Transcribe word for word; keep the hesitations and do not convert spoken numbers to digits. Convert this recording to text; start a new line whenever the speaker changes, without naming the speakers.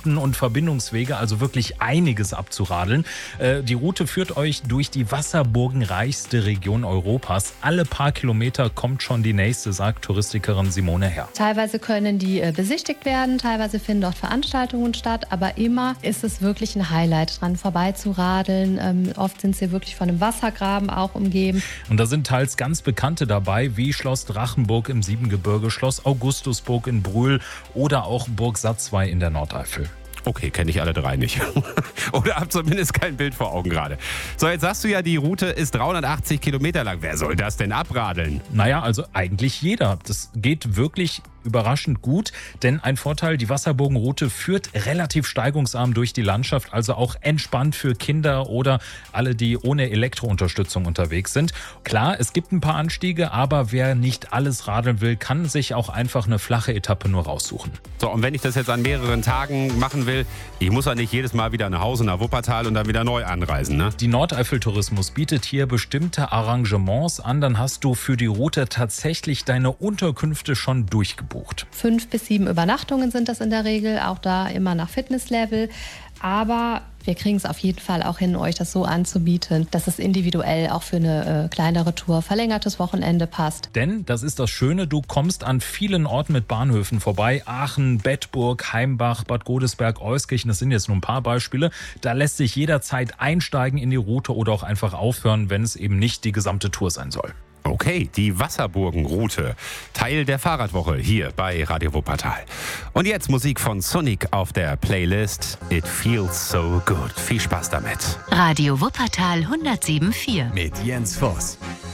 Routen und Verbindungswege, also wirklich einiges abzuradeln. Äh, die Route führt euch durch die wasserburgenreichste Region Europas. Alle paar Kilometer kommt schon die nächste, sagt Touristikerin Simone Herr.
Teilweise können die äh, besichtigt werden, teilweise finden dort Veranstaltungen statt, aber immer ist es wirklich ein Highlight, dran vorbeizuradeln. Ähm, oft sind sie wirklich von einem Wassergraben auch umgeben.
Und da sind teils ganz Bekannte dabei, wie Schloss Drachenburg im Siebengebirge, Schloss Augustusburg in Brühl oder auch Burg Satzwey in der Nordeifel.
Okay, kenne ich alle drei nicht. Oder hab zumindest kein Bild vor Augen gerade. So, jetzt sagst du ja, die Route ist dreihundertachtzig Kilometer lang. Wer soll das denn abradeln?
Naja, also eigentlich jeder. Das geht wirklich überraschend gut, denn ein Vorteil, die Wasserburgenroute führt relativ steigungsarm durch die Landschaft, also auch entspannt für Kinder oder alle, die ohne Elektrounterstützung unterwegs sind. Klar, es gibt ein paar Anstiege, aber wer nicht alles radeln will, kann sich auch einfach eine flache Etappe nur raussuchen.
So, und wenn ich das jetzt an mehreren Tagen machen will, ich muss ja nicht jedes Mal wieder nach Hause nach Wuppertal und dann wieder neu anreisen, ne?
Die Nordeifel-Tourismus bietet hier bestimmte Arrangements an, dann hast du für die Route tatsächlich deine Unterkünfte schon durchgebucht.
Fünf bis sieben Übernachtungen sind das in der Regel, auch da immer nach Fitnesslevel. Aber wir kriegen es auf jeden Fall auch hin, euch das so anzubieten, dass es individuell auch für eine äh, kleinere Tour, verlängertes Wochenende passt.
Denn, das ist das Schöne, du kommst an vielen Orten mit Bahnhöfen vorbei. Aachen, Bedburg, Heimbach, Bad Godesberg, Euskirchen, das sind jetzt nur ein paar Beispiele. Da lässt sich jederzeit einsteigen in die Route oder auch einfach aufhören, wenn es eben nicht die gesamte Tour sein soll.
Okay, die Wasserburgenroute, Teil der Fahrradwoche hier bei Radio Wuppertal. Und jetzt Musik von Sonic auf der Playlist It Feels So Good. Viel Spaß damit.
Radio Wuppertal hundertsieben Komma vier
Mit Jens Voss.